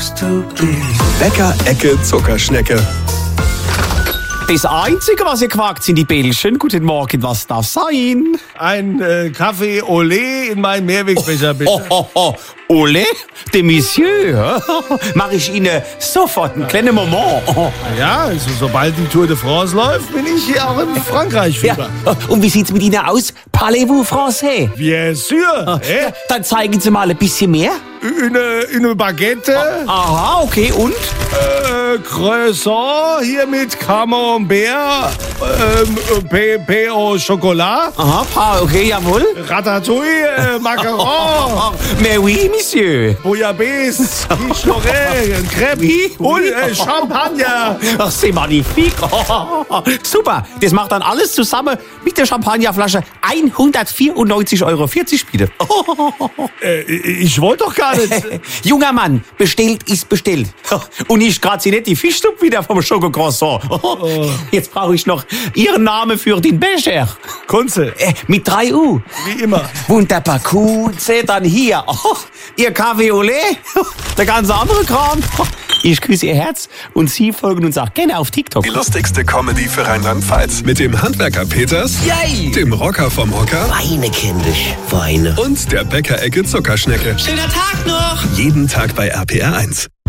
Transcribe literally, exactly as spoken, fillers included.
Bäcker-Ecke Zuckerschnecke. Das Einzige, was ihr quakt, sind die Bällchen. Guten Morgen, was darf sein? Ein äh, Kaffee Olé in meinen Mehrwegbecher, bitte. Oh, oh, oh. Ole, de Monsieur. Mach ich Ihnen sofort einen kleinen Moment. Ja, also sobald die Tour de France läuft, bin ich hier auch in Frankreich Ja. wieder. Und wie sieht's mit Ihnen aus? Parlez-vous français? Bien sûr. Eh? Dann zeigen Sie mal ein bisschen mehr. Eine, eine Baguette, Aha, okay, und? äh, Croissant hier mit Camembert, ähm, P, P au Chocolat, Aha, pa, okay, jawohl. Ratatouille, äh, Macaron, Mais oui, Monsieur. Bouillabaisse, Quiche Lorraine, Crêpe Oui, und oui. äh, Champagner. Ach, c'est magnifique. Super, das macht dann alles zusammen mit der Champagnerflasche hundertvierundneunzig Euro vierzig bitte. Äh, ich wollte doch gar nicht. Junger Mann, bestellt ist bestellt. Und ich grad sie nicht die Fischsuppe wieder vom Schokocroissant. Jetzt brauche ich noch Ihren Namen für den Becher. Kunze, Äh, mit drei U. wie immer. Wunderbar, Kunze, dann hier. Oh, Ihr Kaffee Olé, der ganze andere Kram. Ich küsse Ihr Herz und Sie folgen uns auch gerne auf TikTok. Die lustigste Comedy für Rheinland-Pfalz. Mit dem Handwerker Peters, Yay! dem Rocker vom Hocker Weine, kindisch, weine. und der Bäcker-Ecke Zuckerschnecke. Schöner Tag noch! Jeden Tag bei R P R eins.